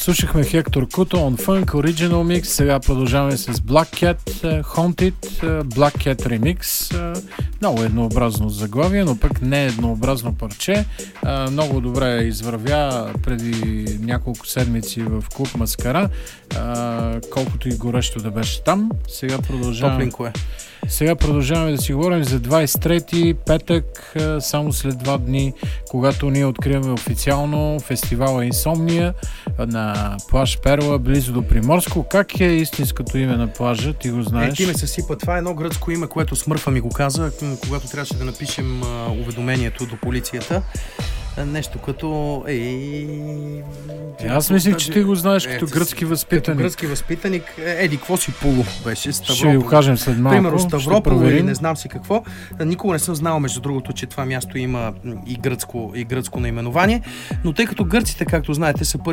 Слушахме Хектор Куто, On Funk, Original Mix. Сега продължаваме с Black Cat, Haunted, Black Cat Remix. Много еднообразно заглавие, но пък не еднообразно парче. Много добре извървя преди няколко седмици в клуб Маскара, колкото и горещо да беше там. Сега продължаваме. Топленко е. Сега продължаваме да си говорим за 23-ти петък, само след 2 дни, когато ние откриваме официално фестивала Инсомния на плаж Перла, близо до Приморско. Как е истинското име на плажа? Ти го знаеш? Ти ме съсипа. Това е едно гръцко име, което Смърфа ми го каза, когато трябваше да напишем уведомението до полицията. Нещо като... Аз мислих, че ти го знаеш като гръцки възпитаник. Като гръцки възпитаник. Какво си Пуло беше? Ставрополис. Ще ви го кажем след малко. Примерно Ставрополо или не знам си какво. Никога не съм знал, между другото, че това място има и гръцко наименование. Но тъй като гърците, както знаете, са